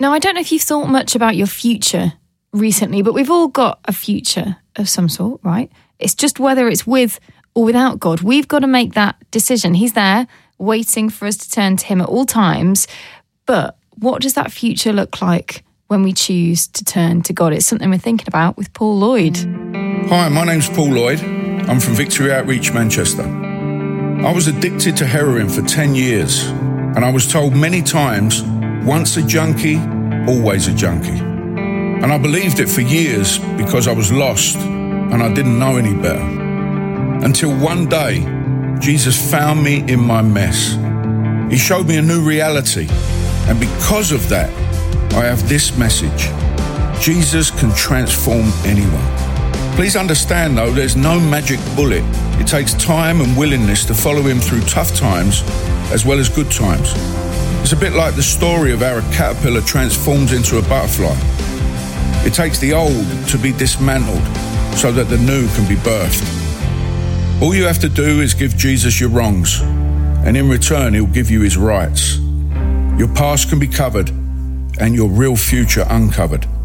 Now, I don't know if you've thought much about your future recently, but we've all got a future of some sort, right? It's just whether it's with or without God. We've got to make that decision. He's there waiting for us to turn to him at all times. But what does that future look like when we choose to turn to God? It's something we're thinking about with Paul Lloyd. Hi, my name's Paul Lloyd. I'm from Victory Outreach, Manchester. I was addicted to heroin for 10 years, and I was told many times, once a junkie, always a junkie. And I believed it for years because I was lost and I didn't know any better. Until one day, Jesus found me in my mess. He showed me a new reality, and because of that, I have this message. Jesus can transform anyone. Please understand though, there's no magic bullet. It takes time and willingness to follow him through tough times as well as good times. It's a bit like the story of how a caterpillar transforms into a butterfly. It takes the old to be dismantled so that the new can be birthed. All you have to do is give Jesus your wrongs, and in return, he'll give you his rights. Your past can be covered and your real future uncovered.